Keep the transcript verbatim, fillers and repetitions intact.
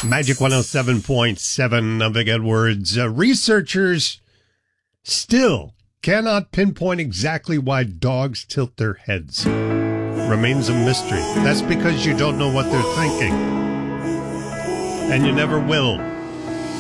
Magic one oh seven point seven, I'm Big Edwards. Uh, researchers still cannot pinpoint exactly why dogs tilt their heads. Remains a mystery. That's because you don't know what they're thinking. And you never will.